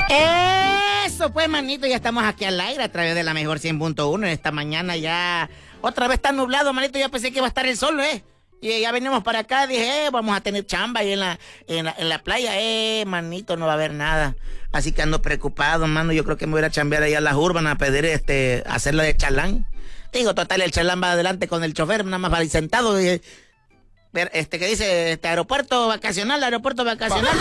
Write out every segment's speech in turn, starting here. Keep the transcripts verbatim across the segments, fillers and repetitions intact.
Eso pues, manito, ya estamos aquí al aire a través de la mejor cien punto uno. En esta mañana ya otra vez está nublado, manito. Ya pensé que iba a estar el sol, ¿eh? Y ya venimos para acá, dije, eh, vamos a tener chamba ahí en la, en la, en la playa. Eh, manito, no va a haber nada. Así que ando preocupado, mano. Yo creo que me voy a ir a chambear ahí a las urbanas a pedir, este, hacerla de chalán. Digo, total, el chalán va adelante con el chofer, nada más va ahí sentado y... Este que dice, este aeropuerto vacacional, aeropuerto vacacional.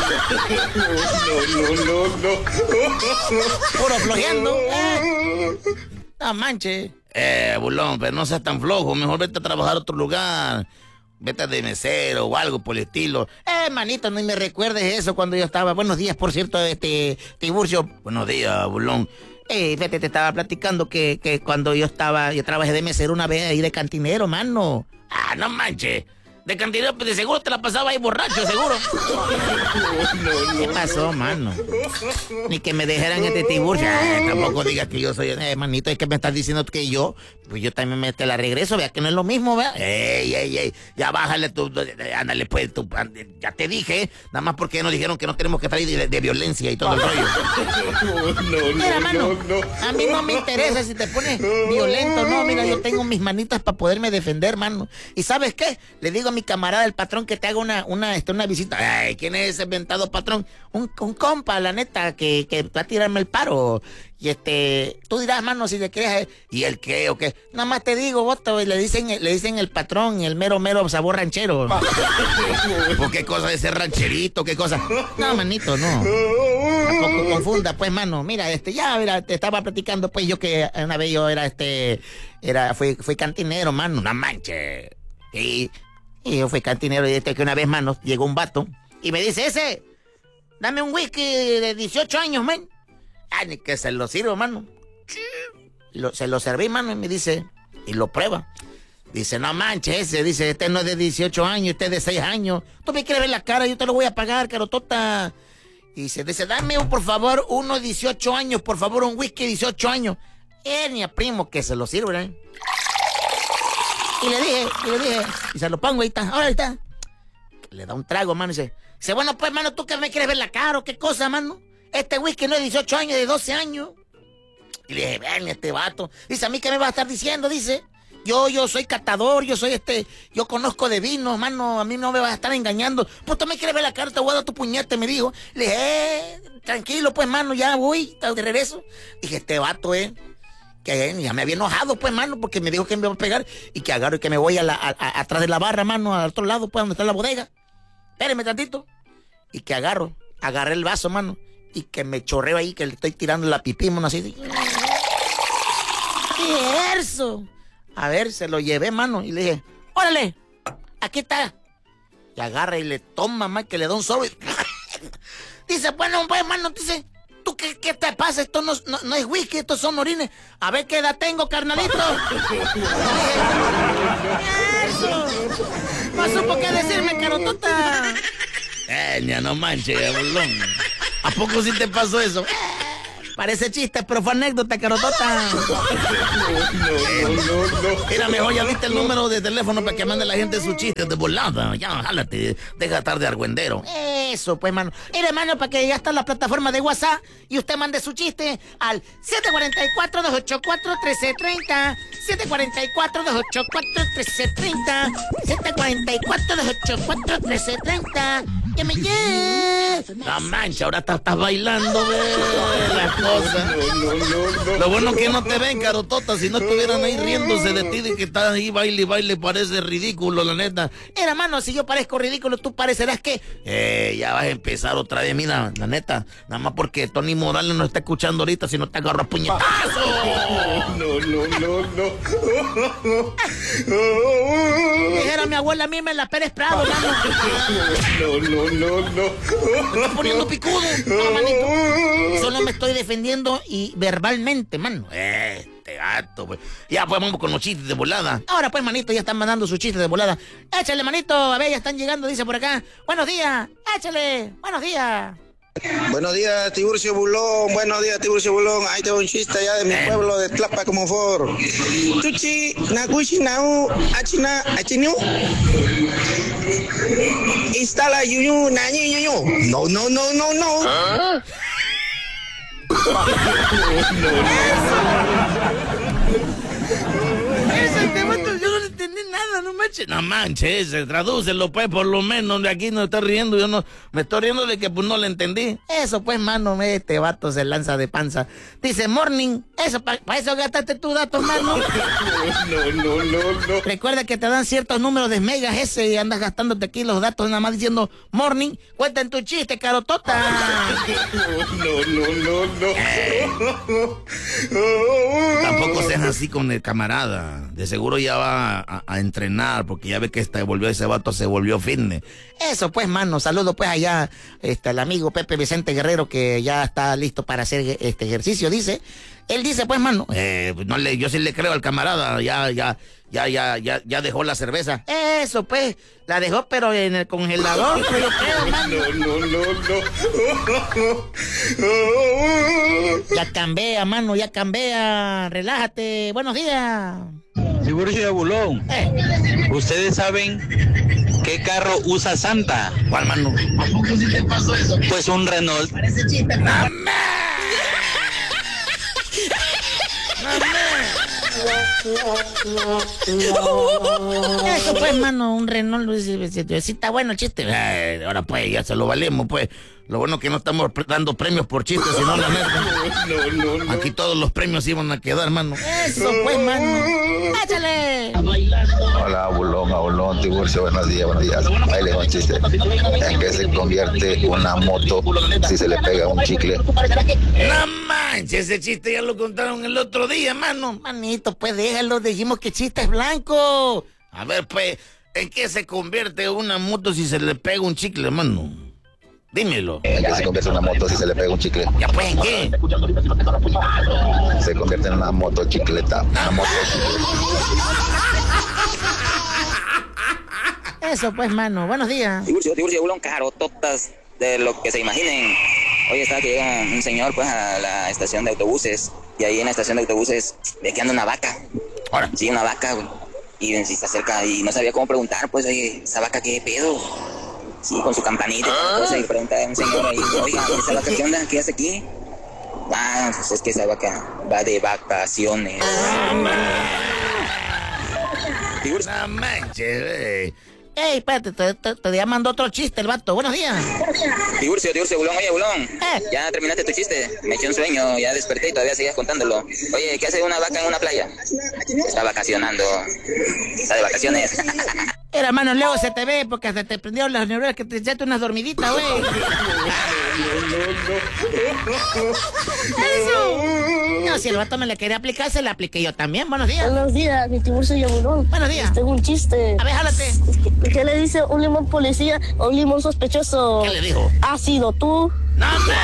No, no, no, no. Puro flojeando. Eh. No manches. Eh, Bulón, pero no seas tan flojo. Mejor vete a trabajar a otro lugar. Vete de mesero o algo por el estilo. Eh, manito, no me recuerdes eso cuando yo estaba. Buenos días, por cierto, este Tiburcio. Buenos días, Bulón. Eh, vete, te estaba platicando que, que cuando yo estaba, yo trabajé de mesero una vez ahí de cantinero, mano. Ah, no manches. De cantinero, pues de seguro te la pasaba ahí borracho, seguro. ¿Qué pasó, mano? Ni que me dejaran este Tiburcio. Eh, tampoco digas que yo soy... Eh, manito, es que me estás diciendo que yo... Pues yo también me te la regreso, vea que no es lo mismo, vea. Ey, ey, ey, ya bájale tu... Ándale, pues, tu, ya te dije. Nada más porque nos dijeron que no tenemos que salir de, de violencia y todo el rollo. No, no, mira, mano, no, no. a mí no me interesa si te pones violento, no. Mira, yo tengo mis manitas para poderme defender, mano. ¿Y sabes qué? Le digo a mi camarada, el patrón, que te haga una, una, este, una visita. Ay, ¿quién es ese inventado patrón? Un, un compa, la neta, que, que va a tirarme el paro. Y este, tú dirás, mano, si le quieres... ¿Y el qué o qué? Nada más te digo, voto, le dicen, le dicen el patrón, el mero, mero sabor ranchero. ¿Por qué cosa de ser rancherito? ¿Qué cosa? No, manito, no. Tampoco confunda, pues, mano. Mira, este, ya, mira, te estaba platicando, pues, yo que una vez yo era, este, era, fui, fui cantinero, mano. No manches. Y, y yo fui cantinero y este que una vez, mano, llegó un vato y me dice, ese, dame un whisky de dieciocho años, man. Ah, ni que se lo sirvo, mano. Lo, se lo serví, mano, y me dice, y lo prueba. Dice, no manches, ese, dice, este no es de dieciocho años, este es de seis años. Tú me quieres ver la cara, yo te lo voy a pagar, carotota. Y dice, dice, dame un, por favor, uno de dieciocho años, por favor, un whisky de dieciocho años. Eh, ni a primo que se lo sirva, ¿eh? Y le dije, y le dije, y se lo pongo, ahí está, ahora ahí está. Le da un trago, mano, y dice, dice, bueno, pues, mano, ¿tú que me quieres ver la cara o qué cosa, mano? Este whisky no es de dieciocho años, es de doce años. Y le dije, ven, este vato. Dice, ¿a mí qué me va a estar diciendo? Dice, yo, yo soy catador, yo soy este, yo conozco de vino, mano, a mí no me vas a estar engañando. Pues tú me quieres ver la cara, te voy a dar tu puñete, me dijo. Le dije, eh, tranquilo, pues, mano, ya voy, de regreso. Dije, este vato, eh, que ya me había enojado, pues, mano, porque me dijo que me iba a pegar y que agarro y que me voy a la, a, a, atrás de la barra, mano, al otro lado, pues, donde está la bodega. Espéreme tantito. Y que agarro, agarré el vaso, mano. Y que me chorreo ahí, que le estoy tirando la pipí, mano, así. ¿Qué es eso? A ver, se lo llevé, mano, y le dije, órale, aquí está. Y agarra y le toma, man, que le da un sorbo. Y... dice, bueno, pues, mano, dice, ¿tú qué, qué te pasa? Esto no, no, no es whisky, estos son orines. A ver qué edad tengo, carnalito. Eso. No supo qué decirme, carotota. Eh, ya no manches, Bulón. ¿A poco sí te pasó eso? Parece chiste, pero fue anécdota, carotota. No, no, no, no. Era mejor, ya viste el número de teléfono para que mande la gente sus chistes de volada. Ya, jálate, deja de estar de argüendero. Eso, pues, mano. Mire, mano, para que ya está la plataforma de WhatsApp y usted mande su chiste al siete cuatro cuatro, dos ocho cuatro, uno tres tres cero. siete cuatro cuatro, dos ocho cuatro, uno tres tres cero. siete cuatro cuatro, dos ocho cuatro, uno tres tres cero. ¡Que me lleve! La mancha, ahora estás, estás bailando, ve, la cosa. No, no, no, no. Lo bueno que no te ven, carotota, si no estuvieran ahí riéndose de ti, de que estás ahí baile y baile, parece ridículo, la neta. Mira, mano, si yo parezco ridículo, tú parecerás que... Eh, ya vas a empezar otra vez, mira, la neta, nada más porque Tony Morales no está escuchando ahorita, si no te agarro a puñetazo. No, no, no, no. Dijera mi abuela, a mí me la Pérez Prado, mano. No, no, no, no. Me estás poniendo picudo. No, manito. Solo me estoy defendiendo y verbalmente, mano. Eh, este gato, pues. Ya, pues vamos con los chistes de volada. Ahora pues, manito, ya están mandando sus chistes de volada. Échale, manito, a ver, ya están llegando, dice por acá. Buenos días, échale, buenos días. Buenos días, Tiburcio Bulón. Buenos días, Tiburcio Bulón. Ahí tengo un chiste allá de mi pueblo de Tlapa, como for. Tuchi, nakushi, nau, achina, achinu. Instala yuyu, nañi, yuyu. No, no, no, no, no. Ese tema yo no entendí nada, no manches. No manches, tradúcelo pues por lo menos, de aquí no está riendo, yo no, me estoy riendo de que pues no le entendí. Eso pues, mano, este vato se lanza de panza. Dice, morning, eso, para pa eso gastaste tu datos, mano. No, no, no, no. Recuerda que te dan ciertos números de megas ese y andas gastándote aquí los datos nada más diciendo morning. Cuenta en tu chiste, carotota. No, no, no, no. Eh. Tampoco seas así con el camarada. De seguro ya va a, a entrenar, porque ya ve que este volvió, ese vato se volvió fitness. Eso pues, mano, saludo pues allá este, al amigo Pepe Vicente Guerrero, que ya está listo para hacer este ejercicio, dice. Él dice pues, mano. Eh, no le, yo sí le creo al camarada, ya, ya, ya, ya, ya, ya dejó la cerveza. Eso pues, la dejó pero en el congelador, pero yo creo, mano. No, no, no, no. Ya cambia, mano, ya cambia. Relájate. Buenos días. Tiburcio de Bulón, Eh, ¿ustedes saben qué carro usa Santa? ¿Cuál, mano? Pues un Renault. Eso pues, mano, un Renault. Sí, está bueno el chiste. Eh, ahora pues, ya se lo valemos, pues. Lo bueno que no estamos dando premios por chistes, sino la neta. No, no, no. Aquí todos los premios iban a quedar, mano. Eso pues, mano. Échale. Hola, Bulón, Bulón, Tiburcio, buenos días, buenos días. Ahí les va un chiste. ¿En qué se convierte una moto si se le pega un chicle? No manches, ese chiste ya lo contaron el otro día, mano. Manito, pues déjalo, dijimos que chiste es blanco. A ver, pues, ¿en qué se convierte una moto si se le pega un chicle, mano? Dímelo. ¿En qué se convierte una moto si se le pega un chicle? Ya pues, ¿en qué? Se convierte en una moto chicleta. Una moto Eso pues, mano. Buenos días. Tiburcio, Tiburcio, Bulón, carototas de lo que se imaginen. Hoy estaba que llega un señor pues a la estación de autobuses y ahí en la estación de autobuses ve que anda una vaca. Ahora. Sí, una vaca, güey. Y si está cerca y no sabía cómo preguntar, pues, oye, ¿esa vaca qué pedo? Sí, con su campanita y todo eso, y pregunta a un señor ahí, oiga, ¿esa vaca qué onda? ¿Qué hace aquí? Ah, pues es que esa vaca va de vacaciones. Tiburcio. No manches, eh. Ey, espérate, te, te, te ya mandó otro chiste el vato. Buenos días. Tiburcio, Tiburcio, Bulón, oye, Bulón, Eh. ya terminaste tu chiste, me eché un sueño, ya desperté y todavía seguías contándolo. Oye, ¿qué hace una vaca en una playa? Está vacacionando, está de vacaciones. Era, hermano, luego se te ve porque hasta te prendió las neuronas que te echaste unas dormiditas, güey. Eso. No, si el vato me le quería aplicar, se le apliqué yo también. Buenos días. Buenos días, mi Tiburcio y Bulón. Buenos días. Tengo un chiste. A ver, jálate. ¿Qué, qué le dice un limón policía a un limón sospechoso? ¿Qué le dijo? ¿Has sido tú? No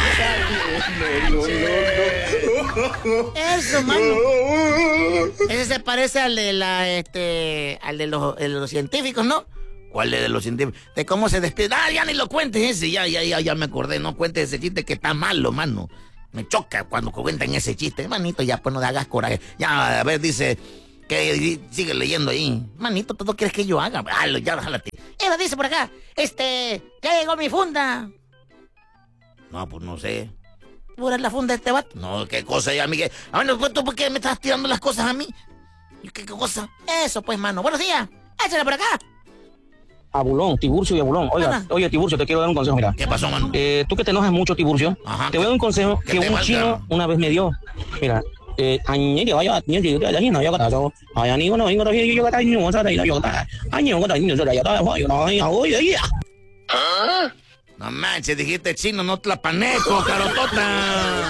Eso, mano. Ese se parece al de la, este, al de los, de los científicos, ¿no? ¿Cuál es de los científicos? De cómo se despide. Ah, ya ni lo cuentes ese, ya, ya, ya, ya me acordé. No cuentes ese chiste que está malo, mano. Me choca cuando cuentan ese chiste. Manito, ya pues no te hagas coraje. Ya, a ver, dice, que sigue leyendo ahí. Manito, ¿todo quieres que yo haga? Ah, ya, jálate. Él dice por acá, este, ya llegó mi funda. No, pues no sé. ¿Pura es la funda de este vato? No, qué cosa ya, Miguel. A ver, ¿tú por qué me estás tirando las cosas a mí? ¿Qué, qué cosa? Eso pues, mano. Buenos días. Échale por acá. A Bulón, Tiburcio y a Bulón. Oiga, Ajá. oye, Tiburcio, te quiero dar un consejo, mira. ¿Qué pasó, mano? Eh, tú que te enojas mucho, Tiburcio, Ajá, te voy a dar un consejo que que te un valga. chino una vez me dio. Mira, eh, añe que vaya, añe que vaya, añe no vaya a casar, añe ni uno, vengo todavía yo que está niño, sada y yo está, añe no está niño, sada ya está, yo no, oye, oye. No manches, dijiste chino, no tlapaneco, carotota.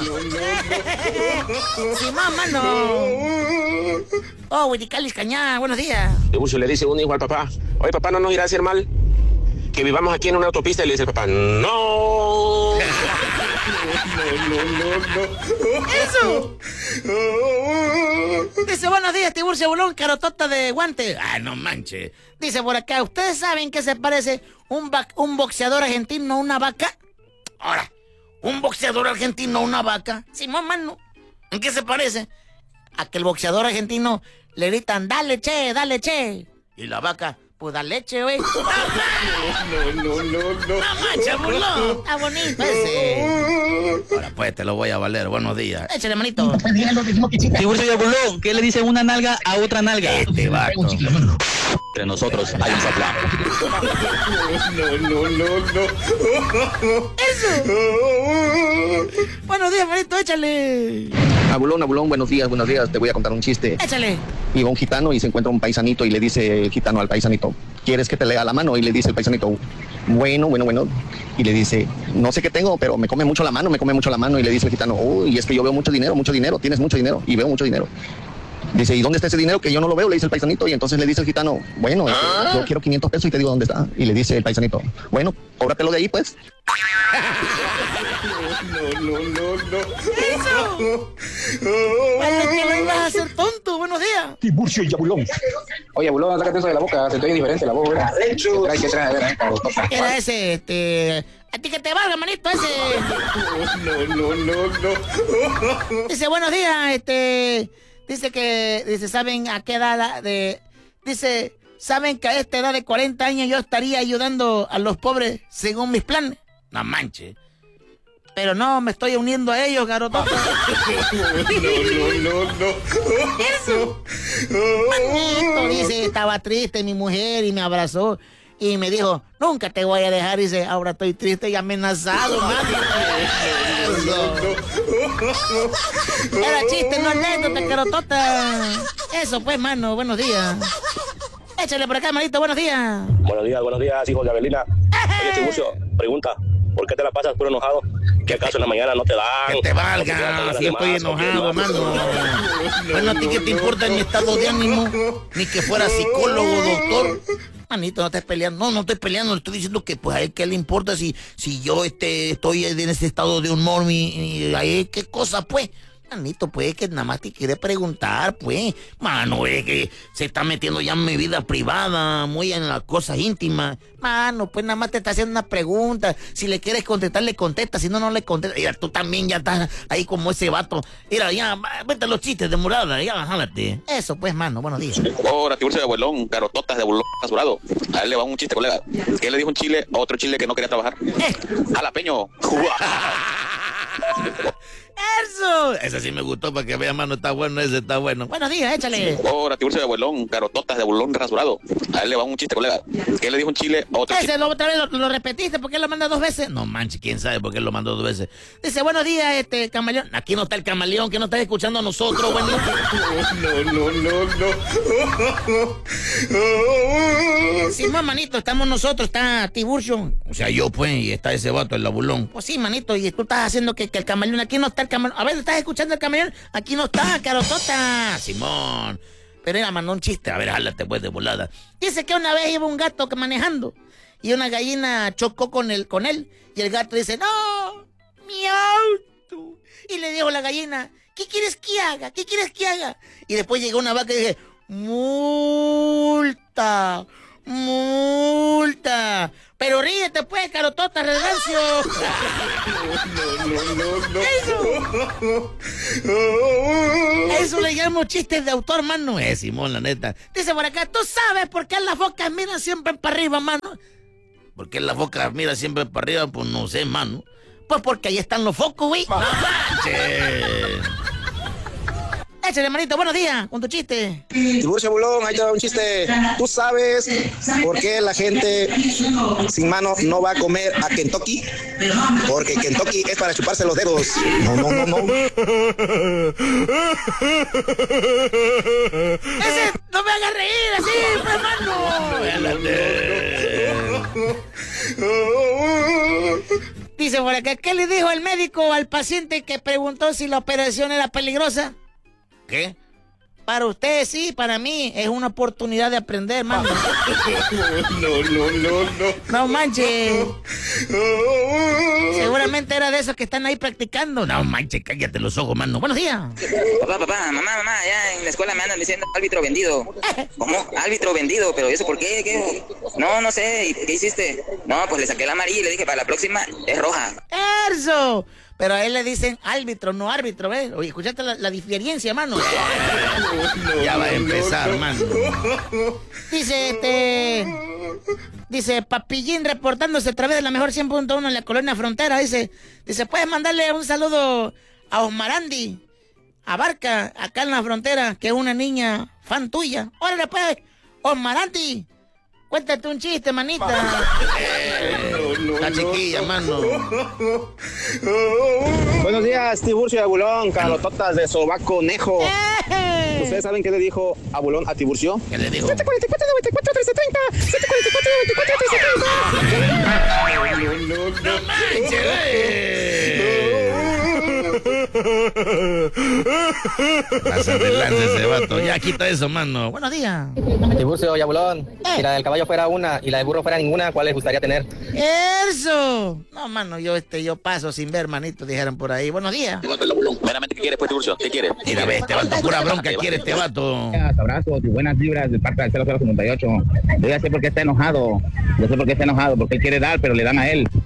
Sí, mamá, no. Oh, Huiticalis Cañá, buenos días. Tiburcio le dice un hijo al papá, oye papá, no nos irá a hacer mal que vivamos aquí en una autopista. Y le dice el papá, no. ¡Eso! Dice, buenos días, Tiburcio Bulón, carotota de guante. Ah, no manches. Dice por acá, ¿ustedes saben qué se parece un, va- un boxeador argentino a una vaca? Ahora, ¿un boxeador argentino a una vaca? Simón, mano. ¿En qué se parece? A que el boxeador argentino le gritan, dale, che, dale, che. Y la vaca, Puta leche, güey. No, no, no, no. ¡No manches, burlón! Está bonito ese. Ahora pues, te lo voy a valer. Buenos días. Échale, manito. Tiburcio de Bulón, ¿qué le dice una nalga a otra nalga? Este vato. Entre nosotros hay un soplado. No, no, no, no. ¡Eso! Buenos días, manito, échale. Abulón, Abulón, buenos días, buenos días. Te voy a contar un chiste. Échale. Iba un gitano y se encuentra un paisanito y le dice el gitano al paisanito, ¿quieres que te lea la mano? Y le dice el paisanito, bueno, bueno, bueno. Y le dice, no sé qué tengo, pero me come mucho la mano, me come mucho la mano. Y le dice el gitano, uy, es que yo veo mucho dinero, mucho dinero, tienes mucho dinero. Y veo mucho dinero. Dice, ¿y dónde está ese dinero que yo no lo veo? Le dice el paisanito. Y entonces le dice el gitano, bueno, este, yo quiero quinientos pesos y te digo dónde está. Y le dice el paisanito, bueno, cóbratelo de ahí, pues. No, no, no, no. ¡Eso! Vale, que lo ibas a hacer tonto. Buenos días. Tiburcio y Abulón. Oye, Bulón, sácate eso de la boca, se te oye diferente la voz, güey. ¿Qué trae, qué trae? A ver, eh, Era ese, este... A ti que te valga, manito, ese. No, no, no, no. Dice, buenos días, este... Dice que... Dice, ¿saben a qué edad de...? Dice, ¿saben que a esta edad de cuarenta años yo estaría ayudando a los pobres según mis planes? No manches. Pero no, me estoy uniendo a ellos, garotota. No, no, no, no. Eso. Manito, dice, estaba triste mi mujer y me abrazó y me dijo, nunca te voy a dejar. Dice, ahora estoy triste y amenazado, mami. Era chiste, no anécdota, carotota. Eso pues, mano, buenos días. Échale por acá, manito, buenos días. Buenos días, buenos días, hijos de Avelina. Oye, Tiburcio, pregunta, ¿por qué te la pasas puro enojado? ¿Qué acaso en la mañana no te dan? Que te valga, si estoy enojado, mano. Bueno, ¿a ti qué te importa mi estado de ánimo? Ni que fuera psicólogo, doctor. Manito, no estés peleando. No, no estoy peleando. Le estoy diciendo que pues a él qué le importa si, si yo este, estoy en ese estado de humor. Y, y a él qué cosa, pues. Manito, pues, que nada más te quiere preguntar, pues. Mano, es que se está metiendo ya en mi vida privada, muy en las cosas íntimas. Mano, pues nada más te está haciendo una pregunta. Si le quieres contestar, le contesta. Si no, no le contesta. Mira, tú también ya estás ahí como ese vato. Mira, ya, vete los chistes de morada, ya, jálate. Eso, pues, mano, buenos días. Ahora, Tiburcio de Abuelón, carototas de Bulón rasurado. A él le va un chiste, colega. ¿Qué le dijo un chile a otro chile que no quería trabajar? Eh. ¡Jalapeño! ¡Eso! Ese sí me gustó para que vea, mano, está bueno, ese está bueno. Buenos días, échale. Ahora, Tiburcio de Abuelón, carototas de Bulón rasurado. A él le va un chiste, colega. ¿Qué le dijo un chile a otro Ese chile? lo, otra vez lo, lo repetiste, ¿por qué lo manda dos veces? No manches, quién sabe por qué lo mandó dos veces. Dice, buenos días, este, camaleón. Aquí no está el camaleón, que no estás escuchando a nosotros, bueno. No, no, no, no. Sí, más, manito, estamos nosotros, está Tiburcio. O sea, yo, pues, y está ese vato, el abulón. Pues sí, manito, y tú estás haciendo que, que el camaleón, aquí no está el camaleón. A ver, ¿estás escuchando el camaleón? Aquí no está, carotota. Simón. Pero era mandó un chiste, a ver, jálate pues de volada. Dice que una vez iba un gato que manejando y una gallina chocó con él, con él y el gato dice, no, mi auto. Y le dijo la gallina, ¿qué quieres que haga? ¿Qué quieres que haga? Y después llegó una vaca y dije, multa, multa. Pero ríete pues, carotota, regancio. No, no, no, no. Eso. Eso le llamo chistes de autor, mano. Eh, Simón, la neta. Dice por acá, ¿tú sabes por qué las focas miran siempre para arriba, mano? ¿Por qué la boca mira siempre para arriba? Pues no sé, mano. Pues porque ahí están los focos, güey. ¡No manches! Échale, hermanito, buenos días, con tu chiste. Tiburcio Bulón, ahí te va un chiste. ¿Tú sabes por qué la gente sin mano no va a comer a Kentucky? Porque Kentucky es para chuparse los dedos. No, no, no, no. Ese, no me hagas reír así, pues, mano. Dice por acá, ¿qué le dijo el médico al paciente que preguntó si la operación era peligrosa? ¿Qué? Para usted sí, para mí es una oportunidad de aprender, mano. No, no, no, no. No manches. Seguramente era de esos que están ahí practicando. No manches, cállate los ojos, mano. Buenos días. Papá, papá, mamá, mamá, ya en la escuela me andan diciendo árbitro vendido. ¿Cómo? Árbitro vendido, pero ¿eso por qué? ¿Qué? No, no sé. ¿Y qué hiciste? No, pues le saqué la amarilla y le dije, para la próxima es roja. ¡Eso! Pero a él le dicen árbitro, no árbitro, ¿ves? Oye, ¿escuchaste la, la diferencia, mano? Ya va a empezar, mano. Dice, este... Dice, Papillín reportándose a través de la mejor cien punto uno en la colonia Frontera. Dice, dice, ¿puedes mandarle un saludo a Osmarandi, a Barca, acá en la Frontera, que es una niña fan tuya? Órale, pues, Osmarandi, cuéntate un chiste, manita. Eh, la chiquilla, mano. Buenos días, Tiburcio y Abulón, calototas de sobaco nejo. ¡Eh! ¿Ustedes saben qué le dijo Abulón a Tiburcio? ¿Qué le dijo? siete cuarenta y cuatro, noventa y cuatro, trece treinta. siete cuarenta y cuatro, noventa y cuatro, trece treinta. No, no, no manches, Pasa de lanza ese vato. Ya quita eso, mano. Buenos días. Tiburcio y Abulón, Eh. si la del caballo fuera una y la del burro fuera ninguna, ¿cuál les gustaría tener? ¡Eso! No, mano, yo este, yo paso sin ver, manito, dijeron por ahí. Buenos días. Meramente, ¿qué quieres, pues, Tiburcio? ¿Qué quieres? Mira, ve, este vato, pura bronca quiere este vato. Abrazos y buenas vibras de parte del cero cero cincuenta y ocho. Yo ya sé por qué está enojado. Yo sé por qué está enojado, porque él quiere dar, pero le dan a él.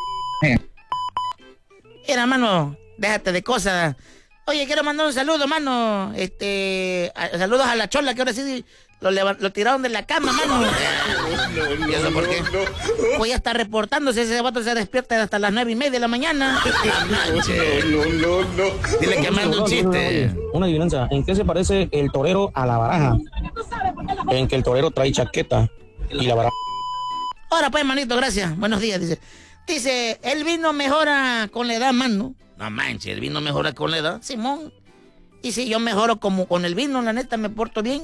Mira, mano, déjate de cosas. Oye, quiero mandar un saludo, mano. Este, a- saludos a la chola, que ahora sí lo, leva- lo tiraron de la cama, mano. ¿Y eso por qué? Voy a estar reportándose, ese vato se despierta hasta las nueve y media de la mañana. No, no, no. Dile que mande un chiste. Una adivinanza. ¿En qué se parece el torero a la baraja? En que el torero trae chaqueta y la baraja. Ahora pues, manito, gracias. Buenos días, dice. Dice, el vino mejora con la edad, mano. No manches, el vino mejora con la edad. Simón. Y si yo mejoro como con el vino, la neta, me porto bien.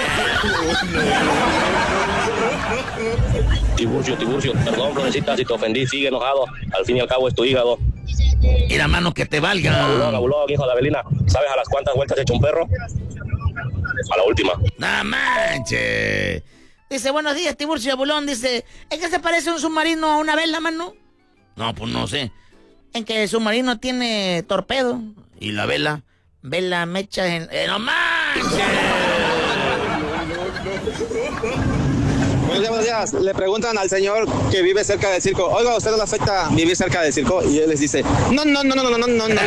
Tiburcio, Tiburcio, perdón, Florecita, si te ofendí, sigue enojado. Al fin y al cabo es tu hígado. Mira, mano, que te valga. Abulón, Abulón, hijo de Avelina, ¿sabes a las cuántas vueltas ha hecho un perro? A la última. No manches. Dice, buenos días, Tiburcio Abulón. Dice, ¿en qué se parece un submarino a una vela, mano? No, pues no sé. En que el submarino tiene torpedo. ¿Y la vela? Vela, mecha en... ¡Eh, no manches! Buenos días, buenos días. Le preguntan al señor que vive cerca del circo, oiga, ¿a usted no le afecta vivir cerca del circo? Y él les dice, no, no, no, no, no, no, no, no, no.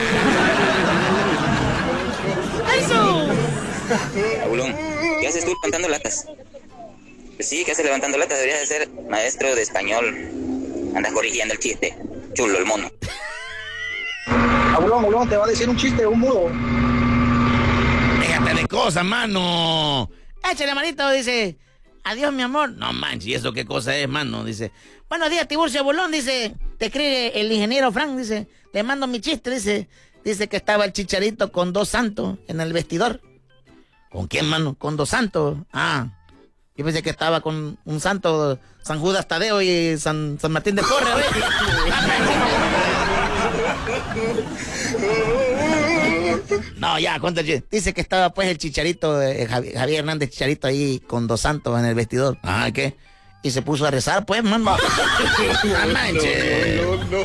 ¡Eso! Abulón, ¿qué haces tú levantando latas? Pues sí, ¿qué haces levantando latas? Deberías de ser maestro de español. Andas corrigiendo el chiste. Chulo, el mono. Abulón, Abulón, te va a decir un chiste, un mudo. Déjate de cosas, mano. Échale, manito, dice. Adiós, mi amor. No manches, ¿y eso qué cosa es, mano? Dice. Buenos días, Tiburcio Bolón, dice. Te escribe el ingeniero Frank, dice. Te mando mi chiste, dice. Dice que estaba el Chicharito con dos santos en el vestidor. ¿Con quién, mano? Con dos santos. Ah. Yo pensé que estaba con un santo, San Judas Tadeo y San, San Martín de Porres, ¿ves? No, ya, cuéntale. Dice que estaba pues el Chicharito, eh, Javier, Javier Hernández Chicharito ahí con dos santos en el vestidor. Ah, ¿qué? Y se puso a rezar, pues, mano. No manches.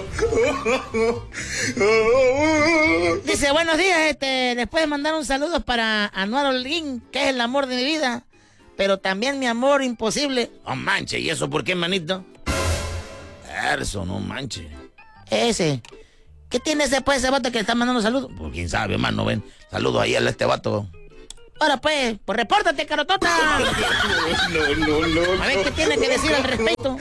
Dice, buenos días, este, les puedes mandar un saludo para Anuar Holguín, que es el amor de mi vida, pero también mi amor imposible. No manches, ¿y eso por qué, manito? Eso, no manches. Ese. ¿Qué tiene ese, pues, ese vato que le está mandando saludos? Pues quién sabe, mano, ven. Saludos ahí a este vato. Ahora pues, pues repórtate, carotota. No, no, no. A ver qué tiene que decir al respecto.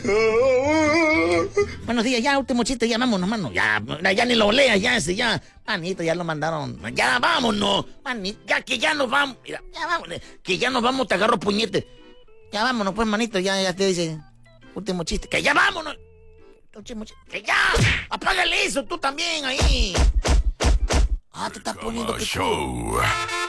Buenos días, ya, último chiste, ya vámonos, mano. Ya, ya ni lo leas, ya ese, ya. Manito, ya lo mandaron. Ya vámonos. Manito, Ya que ya nos vamos. Mira, ya vámonos. que ya nos vamos, te agarro puñete. Ya vámonos, pues, manito, ya, ya te dice. Último chiste. Que ya vámonos. Último chiste. Que ya. Apágale eso, tú también ahí. Ah, te estás poniendo que... Show.